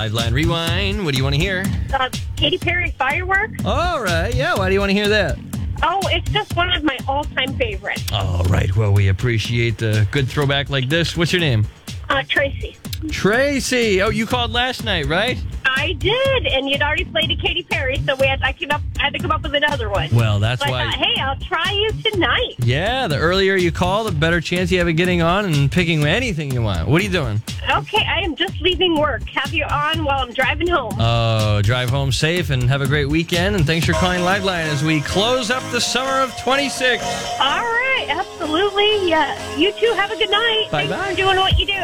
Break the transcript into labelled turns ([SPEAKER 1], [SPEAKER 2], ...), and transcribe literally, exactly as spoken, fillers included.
[SPEAKER 1] Liveline Rewind. What do you want to hear?
[SPEAKER 2] Uh, Katy Perry, Fireworks.
[SPEAKER 1] All right. Yeah, why do you want to hear that?
[SPEAKER 2] Oh, it's just one of my all-time favorites.
[SPEAKER 1] All right. Well, we appreciate a good throwback like this. What's your name?
[SPEAKER 2] Uh, Tracy.
[SPEAKER 1] Tracy. Oh, you called last night, right?
[SPEAKER 2] I did, and you'd already played a Katy Perry, so we had I, came up, I had to come up with another one.
[SPEAKER 1] Well, that's
[SPEAKER 2] so
[SPEAKER 1] why.
[SPEAKER 2] I thought, hey, I'll try you tonight.
[SPEAKER 1] Yeah, the earlier you call, the better chance you have of getting on and picking anything you want. What are you doing?
[SPEAKER 2] Okay, I am just leaving work. Have you on while I'm driving home.
[SPEAKER 1] Oh, drive home safe and have a great weekend. And thanks for calling Liveline as we close up the summer of twenty-six.
[SPEAKER 2] All right, absolutely. Yeah, you two have a good night.
[SPEAKER 1] Bye-bye.
[SPEAKER 2] Thanks for doing what you do.